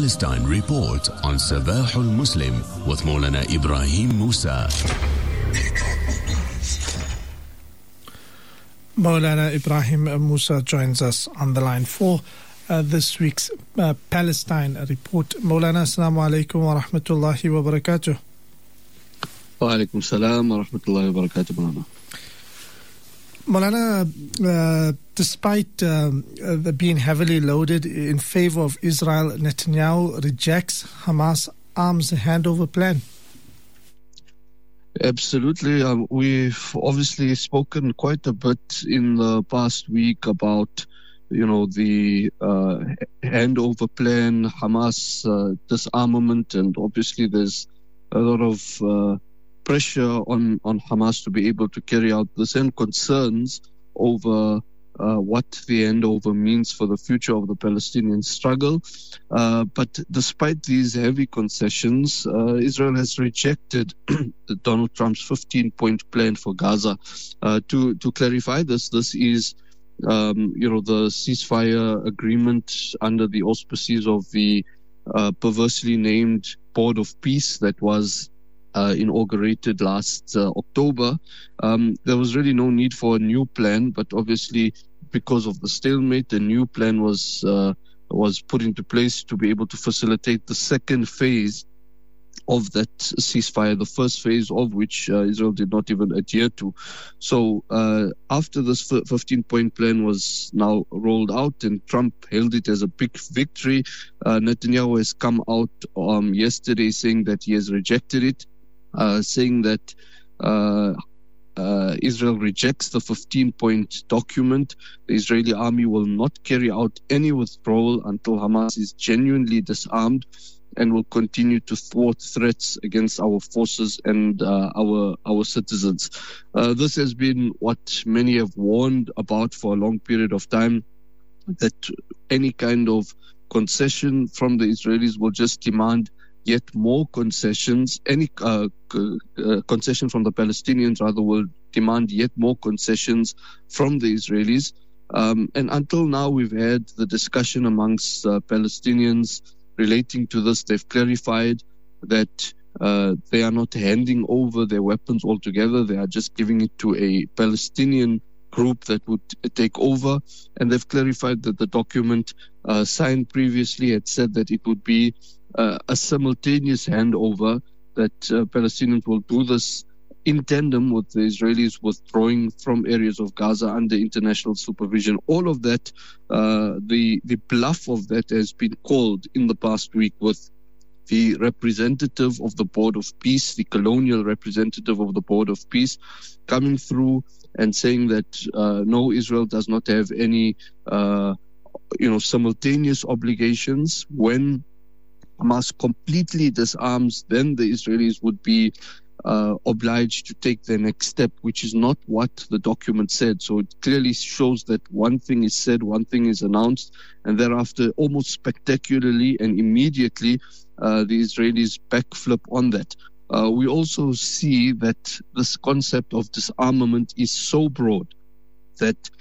Palestine Report on Sabahul Muslim with Maulana Ibrahim Musa. Maulana Ibrahim Musa joins us on the line for this week's Palestine Report. Maulana, assalamu alaikum wa rahmatullahi wa barakatuh. Wa alaikum salam wa rahmatullahi wa barakatuh, Maulana. Maulana, despite being heavily loaded in favor of Israel, Netanyahu rejects Hamas arms handover plan. Absolutely. We've obviously spoken quite a bit in the past week about, the handover plan, Hamas disarmament, and obviously there's a lot of pressure on Hamas to be able to carry out this and concerns over what the handover means for the future of the Palestinian struggle. But despite these heavy concessions, Israel has rejected Donald Trump's 15-point plan for Gaza. To clarify this is, the ceasefire agreement under the auspices of the perversely named Board of Peace that was inaugurated last October. There was really no need for a new plan, but obviously because of the stalemate, the new plan was put into place to be able to facilitate the second phase of that ceasefire, the first phase of which Israel did not even adhere to. So after this 15-point plan was now rolled out and Trump hailed it as a big victory, Netanyahu has come out yesterday saying that he has rejected it, saying that Israel rejects the 15-point document. The Israeli army will not carry out any withdrawal until Hamas is genuinely disarmed and will continue to thwart threats against our forces and our citizens. This has been what many have warned about for a long period of time, that any kind of concession from the Israelis will just demand yet more concessions. Any concession from the Palestinians, rather, will demand yet more concessions from the Israelis. And until now, we've had the discussion amongst Palestinians relating to this. They've clarified that they are not handing over their weapons altogether. They are just giving it to a Palestinian group that would take over. And they've clarified that the document signed previously had said that it would be a simultaneous handover, that Palestinians will do this in tandem with the Israelis withdrawing from areas of Gaza under international supervision. All of that, the bluff of that has been called in the past week, with the representative of the Board of Peace, the colonial representative of the Board of Peace, coming through and saying that no, Israel does not have any simultaneous obligations. When Hamas completely disarms, then the Israelis would be obliged to take the next step, which is not what the document said. So it clearly shows that one thing is said, one thing is announced, and thereafter, almost spectacularly and immediately, the Israelis backflip on that. We also see that this concept of disarmament is so broad that